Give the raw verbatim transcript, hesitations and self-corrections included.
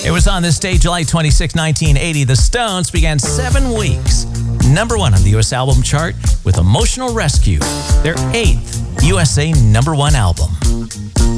It was on this day, July twenty-sixth, nineteen eighty. The Stones began seven weeks number one on the U S album chart with Emotional Rescue, their eighth U S A number one album.